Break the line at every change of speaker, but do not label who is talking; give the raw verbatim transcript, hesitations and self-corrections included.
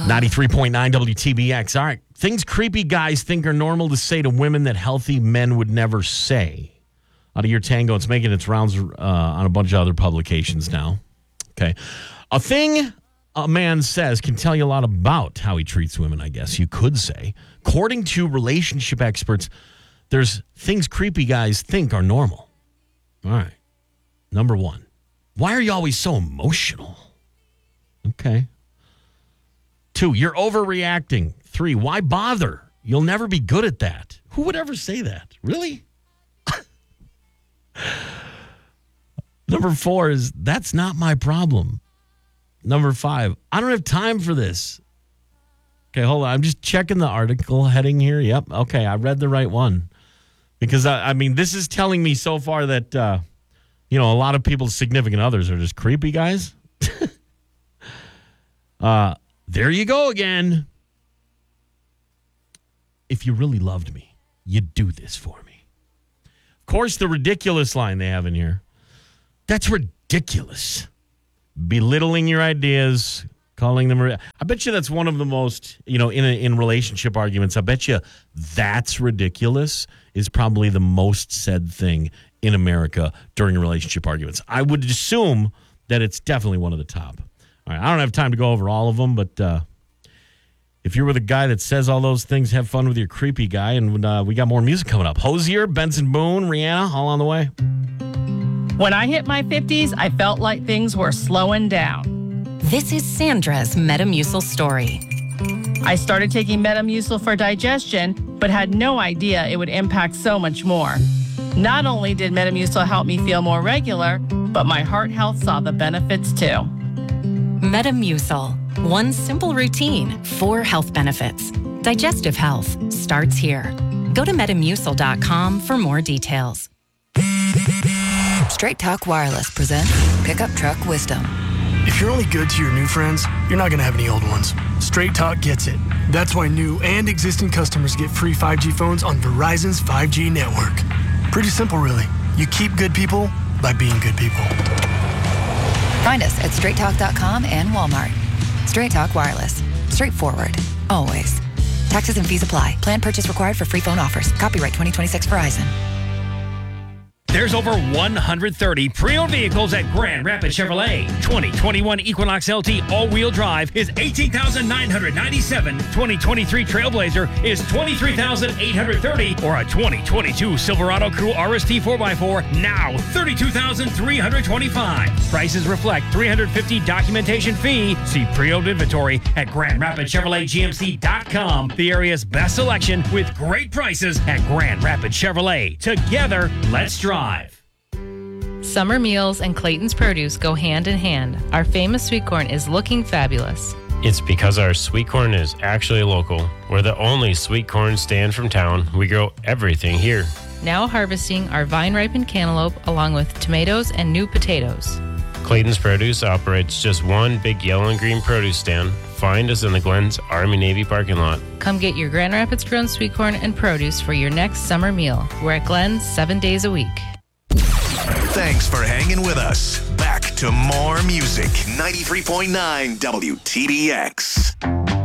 ninety-three point nine W T B X. All right. Things creepy guys think are normal to say to women that healthy men would never say. Out of your tango, it's making its rounds uh, on a bunch of other publications now. Okay. A thing a man says can tell you a lot about how he treats women, I guess you could say. According to relationship experts, there's things creepy guys think are normal. All right. Number one, why are you always so emotional? Okay. Two, you're overreacting. Three, why bother? You'll never be good at that. Who would ever say that? Really? Number four is, that's not my problem. Number five, I don't have time for this. Okay, hold on. I'm just checking the article heading here. Yep. Okay, I read the right one. Because, I, I mean, this is telling me so far that, uh, you know, a lot of people's significant others are just creepy guys. uh, there you go again. If you really loved me, you'd do this for me. Of course, the ridiculous line they have in here. That's ridiculous. Belittling your ideas, calling them. I bet you that's one of the most, you know, in a, in relationship arguments. I bet you that's ridiculous is probably the most said thing in America during relationship arguments. I would assume that it's definitely one of the top. All right, I don't have time to go over all of them, but uh, if you're with a guy that says all those things, have fun with your creepy guy. And uh, we got more music coming up. Hosier, Benson Boone, Rihanna, all on the way.
When I hit my fifties, I felt like things were slowing down.
This is Sandra's Metamucil story.
I started taking Metamucil for digestion, but had no idea it would impact so much more. Not only did Metamucil help me feel more regular, but my heart health saw the benefits too.
Metamucil. One simple routine, four health benefits. Digestive health starts here. Go to metamucil dot com for more details.
Straight Talk Wireless presents Pickup Truck Wisdom.
If you're only good to your new friends, you're not going to have any old ones. Straight Talk gets it. That's why new and existing customers get free five G phones on Verizon's five G network. Pretty simple, really. You keep good people by being good people.
Find us at straight talk dot com and Walmart. Straight Talk Wireless. Straightforward. Always. Taxes and fees apply. Plan purchase required for free phone offers. Copyright twenty twenty-six Verizon.
There's over one hundred thirty pre-owned vehicles at Grand Rapids Chevrolet. twenty twenty-one Equinox L T all-wheel drive is eighteen thousand nine hundred ninety-seven dollars. twenty twenty-three Trailblazer is twenty-three thousand eight hundred thirty dollars. Or a twenty twenty-two Silverado Crew R S T four by four, now thirty-two thousand three hundred twenty-five dollars. Prices reflect three hundred fifty dollars documentation fee. See pre-owned inventory at Grand Rapids Chevrolet G M C dot com. The area's best selection with great prices at Grand Rapids Chevrolet. Together, let's drive.
Summer meals and Clayton's Produce go hand in hand. Our famous sweet corn is looking fabulous.
It's because our sweet corn is actually local. We're the only sweet corn stand from town. We grow everything here.
Now harvesting our vine-ripened cantaloupe along with tomatoes and new potatoes.
Clayton's Produce operates just one big yellow and green produce stand. Find us in the Glenn's Army-Navy parking lot.
Come get your Grand Rapids grown sweet corn and produce for your next summer meal. We're at Glenn's seven days a week.
Thanks for hanging with us. Back to more music. ninety-three point nine W T B X.